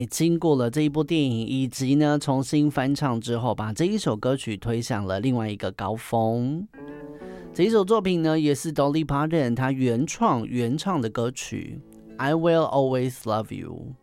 经过了这一部电影以及呢重新翻唱之后，把这一首歌曲推向了另外一个高峰。这一首作品呢也是 Dolly Parton 她原唱的歌曲 I Will Always Love You。